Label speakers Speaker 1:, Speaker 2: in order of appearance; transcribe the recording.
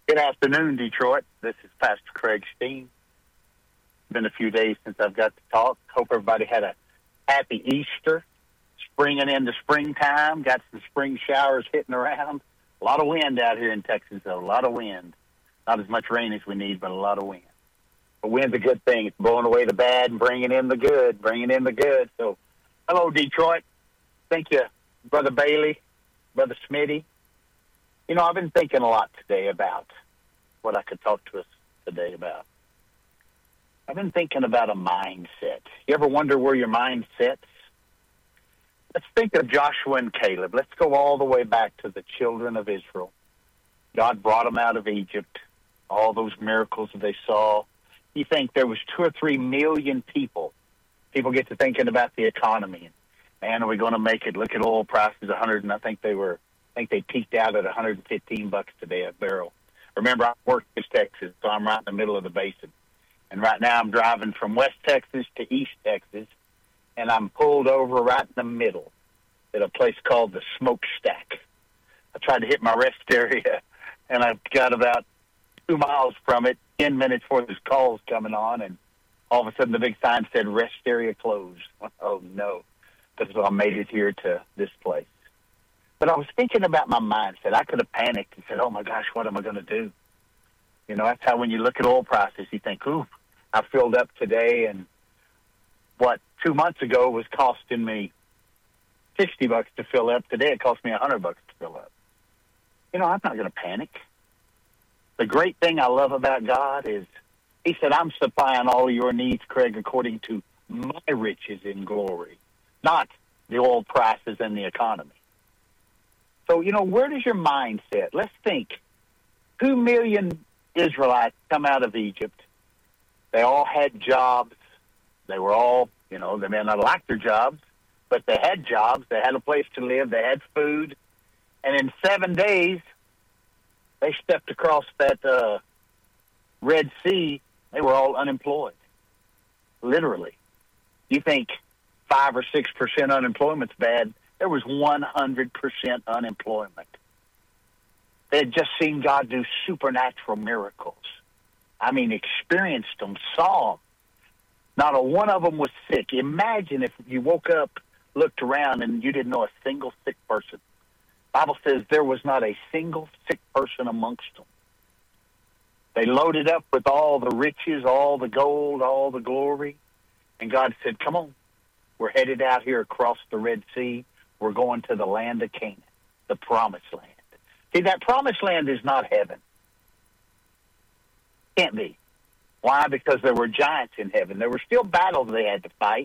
Speaker 1: Good afternoon, Detroit. This is Pastor Craig Steen. Been a few days since I've got to talk. Hope everybody had a happy Easter. Springing into springtime. Got some spring showers hitting around. A lot of wind out here in Texas, though. A lot of wind. Not as much rain as we need, but a lot of wind. But wind's a good thing. It's blowing away the bad and bringing in the good. So, hello, Detroit. Thank you, Brother Bailey, Brother Smitty. You know, I've been thinking a lot today about what I could talk to us today about. I've been thinking about a mindset. You ever wonder where your mind sits? Let's think of Joshua and Caleb. Let's go all the way back to the children of Israel. God brought them out of Egypt, all those miracles that they saw. You think there was 2 or 3 million people. People get to thinking about the economy. Man, are we going to make it? Look at oil prices, 100, and I think they peaked out at $115 today a barrel. Remember, I work in Texas, so I'm right in the middle of the basin. And right now I'm driving from West Texas to East Texas, and I'm pulled over right in the middle at a place called the Smokestack. I tried to hit my rest area, and I've got about 2 miles from it, 10 minutes before this call's coming on, and all of a sudden the big sign said, rest area closed. Oh, no. Because I made it here to this place. But I was thinking about my mindset. I could have panicked and said, oh, my gosh, what am I going to do? You know, that's how when you look at oil prices, you think, ooh, I filled up today, and what 2 months ago was costing me $60 to fill up. Today it cost me $100 to fill up. You know, I'm not going to panic. The great thing I love about God is he said, I'm supplying all of your needs, Craig, according to my riches in glory, not the oil prices and the economy. So, you know, where does your mind sit? Let's think. 2 million Israelites come out of Egypt. They all had jobs. They were all, you know, they may not like their jobs, but they had jobs. They had a place to live. They had food. And in 7 days, they stepped across that Red Sea. They were all unemployed, literally. You think 5 or 6% unemployment's bad. There was 100% unemployment. They had just seen God do supernatural miracles. I mean, experienced them, saw them. Not a one of them was sick. Imagine if you woke up, looked around, and you didn't know a single sick person. The Bible says there was not a single sick person amongst them. They loaded up with all the riches, all the gold, all the glory. And God said, come on, we're headed out here across the Red Sea. We're going to the land of Canaan, the promised land. See, that promised land is not heaven. Can't be. Why? Because there were giants in heaven. There were still battles they had to fight.